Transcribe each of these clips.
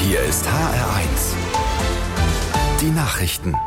Hier ist HR1. Die Nachrichten.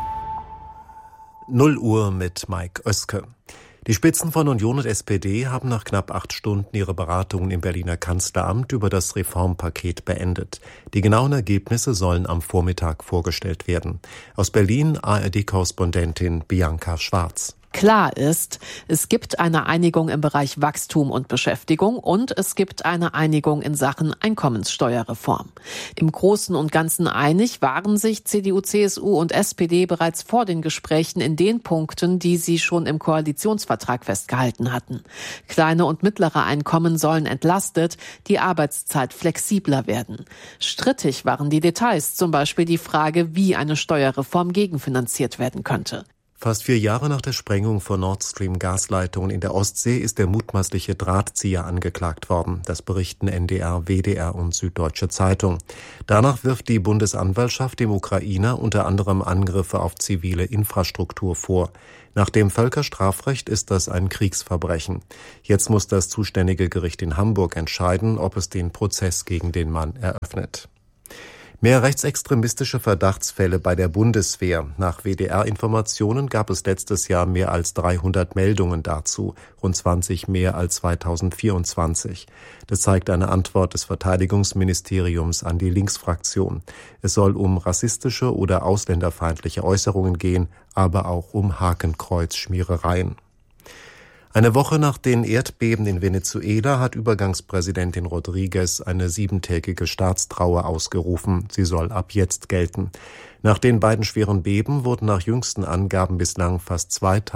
0 Uhr mit Mike Oeske. Die Spitzen von Union und SPD haben nach knapp 8 Stunden ihre Beratungen im Berliner Kanzleramt über das Reformpaket beendet. Die genauen Ergebnisse sollen am Vormittag vorgestellt werden. Aus Berlin ARD-Korrespondentin Bianca Schwarz. Klar ist, es gibt eine Einigung im Bereich Wachstum und Beschäftigung und es gibt eine Einigung in Sachen Einkommenssteuerreform. Im Großen und Ganzen einig waren sich CDU, CSU und SPD bereits vor den Gesprächen in den Punkten, die sie schon im Koalitionsvertrag festgehalten hatten. Kleine und mittlere Einkommen sollen entlastet, die Arbeitszeit flexibler werden. Strittig waren die Details, zum Beispiel die Frage, wie eine Steuerreform gegenfinanziert werden könnte. Fast 4 Jahre nach der Sprengung von Nord Stream Gasleitungen in der Ostsee ist der mutmaßliche Drahtzieher angeklagt worden. Das berichten NDR, WDR und Süddeutsche Zeitung. Danach wirft die Bundesanwaltschaft dem Ukrainer unter anderem Angriffe auf zivile Infrastruktur vor. Nach dem Völkerstrafrecht ist das ein Kriegsverbrechen. Jetzt muss das zuständige Gericht in Hamburg entscheiden, ob es den Prozess gegen den Mann eröffnet. Mehr rechtsextremistische Verdachtsfälle bei der Bundeswehr. Nach WDR-Informationen gab es letztes Jahr mehr als 300 Meldungen dazu, rund 20 mehr als 2024. Das zeigt eine Antwort des Verteidigungsministeriums an die Linksfraktion. Es soll um rassistische oder ausländerfeindliche Äußerungen gehen, aber auch um Hakenkreuzschmierereien. Eine Woche nach den Erdbeben in Venezuela hat Übergangspräsidentin Rodriguez eine 7-tägige Staatstrauer ausgerufen. Sie soll ab jetzt gelten. Nach den beiden schweren Beben wurden nach jüngsten Angaben bislang fast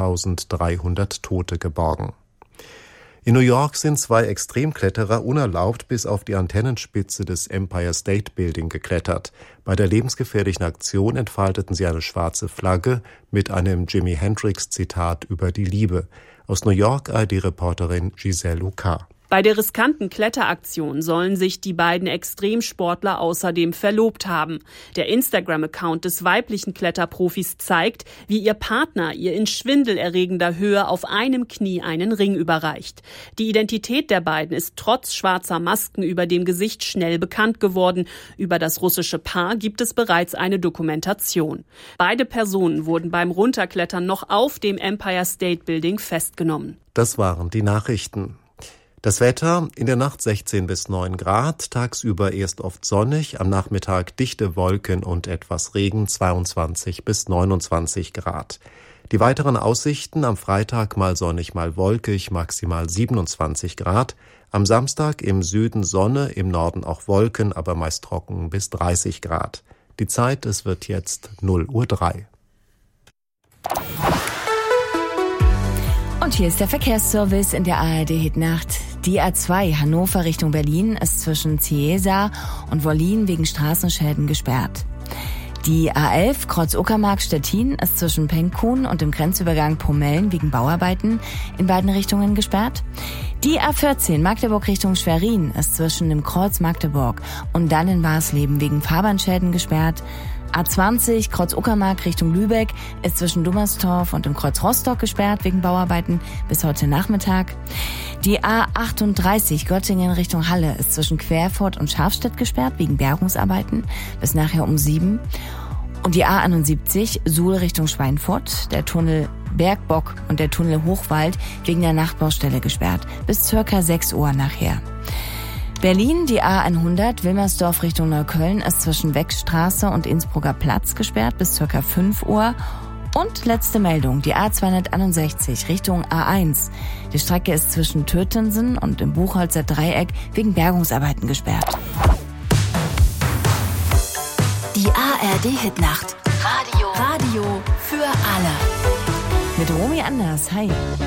2300 Tote geborgen. In New York sind 2 Extremkletterer unerlaubt bis auf die Antennenspitze des Empire State Building geklettert. Bei der lebensgefährlichen Aktion entfalteten sie eine schwarze Flagge mit einem Jimi Hendrix-Zitat über die Liebe. Aus New York ARD-Reporterin Giselle Lucas. Bei der riskanten Kletteraktion sollen sich die beiden Extremsportler außerdem verlobt haben. Der Instagram-Account des weiblichen Kletterprofis zeigt, wie ihr Partner ihr in schwindelerregender Höhe auf einem Knie einen Ring überreicht. Die Identität der beiden ist trotz schwarzer Masken über dem Gesicht schnell bekannt geworden. Über das russische Paar gibt es bereits eine Dokumentation. Beide Personen wurden beim Runterklettern noch auf dem Empire State Building festgenommen. Das waren die Nachrichten. Das Wetter: in der Nacht 16 bis 9 Grad, tagsüber erst oft sonnig, am Nachmittag dichte Wolken und etwas Regen, 22 bis 29 Grad. Die weiteren Aussichten: am Freitag mal sonnig, mal wolkig, maximal 27 Grad. Am Samstag im Süden Sonne, im Norden auch Wolken, aber meist trocken bis 30 Grad. Die Zeit: es wird jetzt 0:03 Uhr. Und hier ist der Verkehrsservice in der ARD-Hitnacht. Die A2 Hannover Richtung Berlin ist zwischen Ciesa und Wollin wegen Straßenschäden gesperrt. Die A11 Kreuz-Uckermark-Stettin ist zwischen Penkhuhn und dem Grenzübergang Pomellen wegen Bauarbeiten in beiden Richtungen gesperrt. Die A14 Magdeburg Richtung Schwerin ist zwischen dem Kreuz Magdeburg und dann in Warsleben wegen Fahrbahnschäden gesperrt. A20 Kreuz-Uckermark Richtung Lübeck ist zwischen Dummerstorf und dem Kreuz Rostock gesperrt wegen Bauarbeiten bis heute Nachmittag. Die A38 Göttingen Richtung Halle ist zwischen Querfurt und Scharfstedt gesperrt wegen Bergungsarbeiten bis nachher um 7. Und die A71 Suhl Richtung Schweinfurt, der Tunnel Bergbock und der Tunnel Hochwald wegen der Nachtbaustelle gesperrt bis ca. 6 Uhr nachher. Berlin, die A100 Wilmersdorf Richtung Neukölln ist zwischen Weckstraße und Innsbrucker Platz gesperrt bis ca. 5 Uhr. Und letzte Meldung, die A261 Richtung A1. Die Strecke ist zwischen Tötensen und dem Buchholzer Dreieck wegen Bergungsarbeiten gesperrt. Die ARD-Hitnacht. Radio für alle. Mit Romy Anders, hi.